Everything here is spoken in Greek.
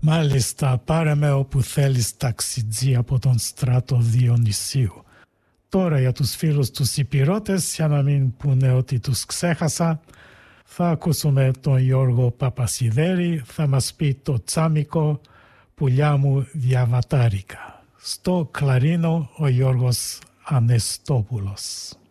Μάλιστα, πάρε με όπου θέλεις ταξιτζή από τον στράτο Διονυσίου. Τώρα για τους φίλους τους υπηρώτες, για να μην πούνε ότι τους ξέχασα, θα ακούσουμε τον Γιώργο Παπασιδέρη, θα μας πει το τσάμικο «Πουλιά μου διαβατάρικα». Στο κλαρίνο ο Γιώργος Ανεστόπουλος.